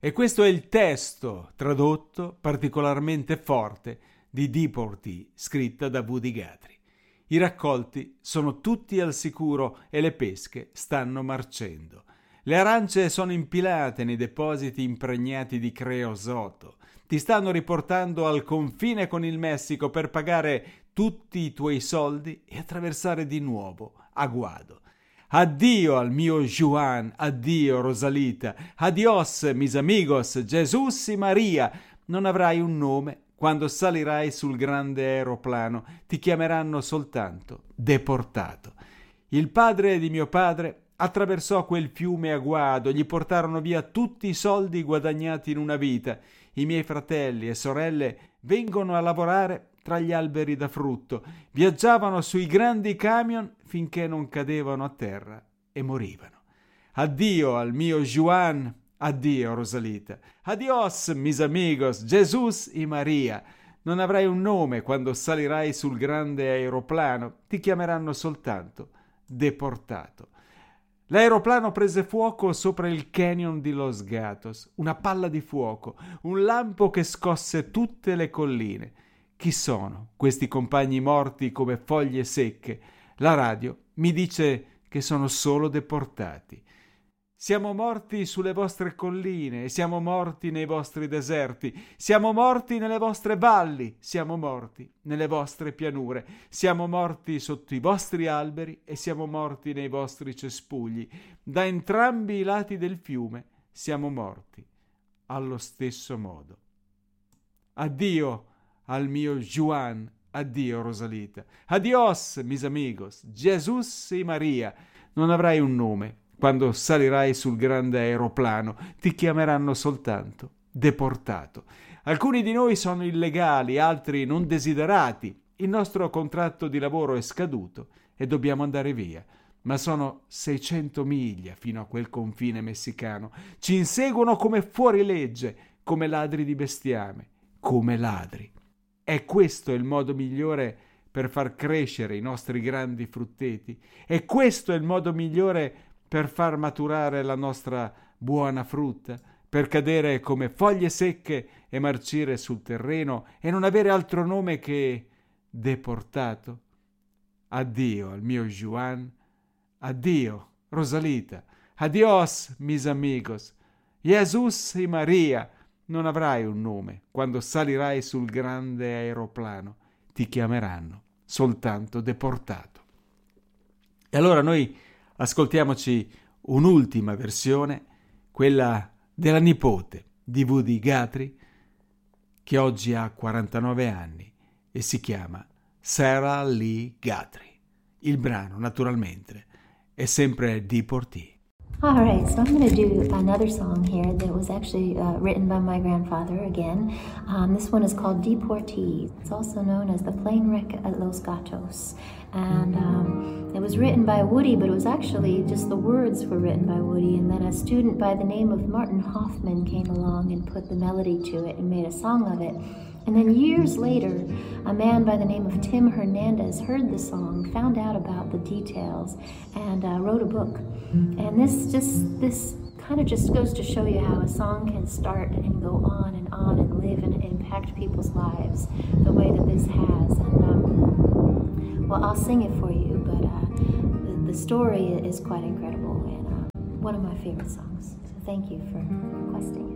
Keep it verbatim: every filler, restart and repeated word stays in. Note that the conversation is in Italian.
E questo è il testo tradotto particolarmente forte di Deportee, scritta da Woody Guthrie. I raccolti sono tutti al sicuro e le pesche stanno marcendo. Le arance sono impilate nei depositi impregnati di creosoto. Ti stanno riportando al confine con il Messico per pagare tutti i tuoi soldi e attraversare di nuovo a guado. Addio al mio Juan, addio Rosalita, adios mis amigos, Jesús y Maria. Non avrai un nome quando salirai sul grande aeroplano, ti chiameranno soltanto deportato. Il padre di mio padre attraversò quel fiume a guado, gli portarono via tutti i soldi guadagnati in una vita. I miei fratelli e sorelle vengono a lavorare tra gli alberi da frutto, viaggiavano sui grandi camion finché non cadevano a terra e morivano. Addio al mio Juan, addio Rosalita, adios mis amigos, Jesús y Maria. Non avrai un nome quando salirai sul grande aeroplano, ti chiameranno soltanto deportato. L'aeroplano prese fuoco sopra il canyon di Los Gatos, una palla di fuoco, un lampo che scosse tutte le colline. Chi sono questi compagni morti come foglie secche? La radio mi dice che sono solo deportati. Siamo morti sulle vostre colline, siamo morti nei vostri deserti, siamo morti nelle vostre valli, siamo morti nelle vostre pianure, siamo morti sotto i vostri alberi e siamo morti nei vostri cespugli. Da entrambi i lati del fiume siamo morti allo stesso modo. Addio al mio Juan, addio Rosalita, adios mis amigos, Jesús y Maria. Non avrai un nome quando salirai sul grande aeroplano, ti chiameranno soltanto deportato. Alcuni di noi sono illegali, altri non desiderati. Il nostro contratto di lavoro è scaduto e dobbiamo andare via. Ma sono seicento miglia fino a quel confine messicano. Ci inseguono come fuorilegge, come ladri di bestiame, come ladri. È questo il modo migliore per far crescere i nostri grandi frutteti? È questo il modo migliore per far maturare la nostra buona frutta, per cadere come foglie secche e marcire sul terreno e non avere altro nome che deportato? Addio al mio Juan, addio Rosalita, adios mis amigos, Jesús y Maria. Non avrai un nome quando salirai sul grande aeroplano, ti chiameranno soltanto deportato. E allora noi ascoltiamoci un'ultima versione, quella della nipote di Woody Guthrie, che oggi ha quarantanove anni e si chiama Sarah Lee Guthrie. Il brano, naturalmente, è sempre Deportee. All right, so I'm going to do another song here that was actually uh, written by my grandfather again. Um, this one is called Deportee. It's also known as The Plane Wreck at Los Gatos. And um, it was written by Woody, but it was actually just the words were written by Woody. And then a student by the name of Martin Hoffman came along and put the melody to it and made a song of it. And then years later, a man by the name of Tim Hernandez heard the song, found out about the details, and uh, wrote a book. And this just this kind of just goes to show you how a song can start and go on and on and live and impact people's lives the way that this has. And um, well, I'll sing it for you, but uh, the, the story is quite incredible and uh, one of my favorite songs. So thank you for requesting it.